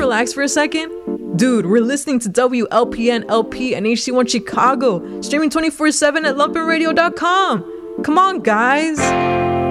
relax for a second? Dude, we're listening to WLPN LP and HC1 Chicago, streaming 24/7 at lumpinradio.com. Come on, guys.